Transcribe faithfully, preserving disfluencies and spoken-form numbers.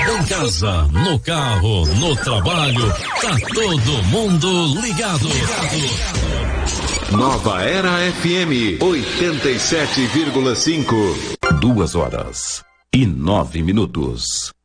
Em casa, no carro, no trabalho, tá todo mundo ligado. Nova Era F M oitenta e sete vírgula cinco. Duas horas e nove minutos.